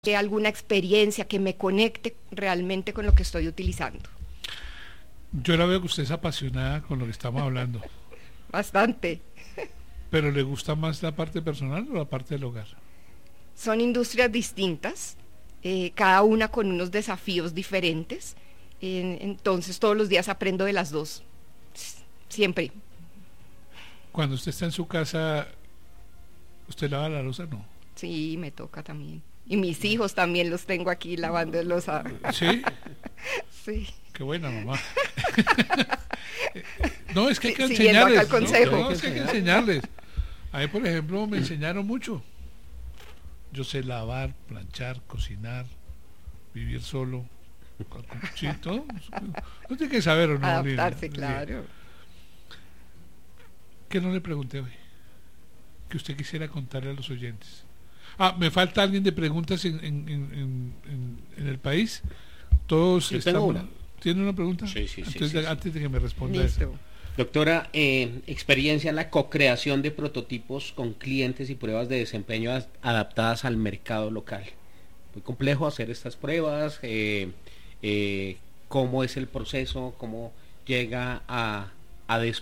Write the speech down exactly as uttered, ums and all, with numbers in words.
alguna experiencia que me conecte realmente con lo que estoy utilizando. Yo la veo que usted es apasionada con lo que estamos hablando. Bastante. ¿Pero le gusta más la parte personal o la parte del hogar? Son industrias distintas, eh, cada una con unos desafíos diferentes, eh, entonces todos los días aprendo de las dos, siempre. Cuando usted está en su casa, ¿usted lava la loza? No. Sí, me toca también. Y mis hijos también los tengo aquí lavando loza. ¿Sí? Sí. Qué buena mamá. No, es que hay que Sí, enseñarles. acá el consejo. No, no, es que hay que enseñarles. A mí, por ejemplo, me enseñaron mucho. Yo sé lavar, planchar, cocinar, vivir solo. Sí, todo. No tiene que saber o no. Adaptarse, Lina. claro. ¿Qué no le pregunté hoy? Que usted quisiera contarle a los oyentes. Ah, me falta alguien de preguntas en, en, en, en, en el país. Todos Yo estamos... tengo una. ¿Tiene una pregunta? Sí, sí, sí, Entonces, sí, sí. antes de que me responda Listo. eso. Doctora, eh, experiencia en la co-creación de prototipos con clientes y pruebas de desempeño as- adaptadas al mercado local. Muy complejo hacer estas pruebas, eh, eh, cómo es el proceso, cómo llega a, a descubrir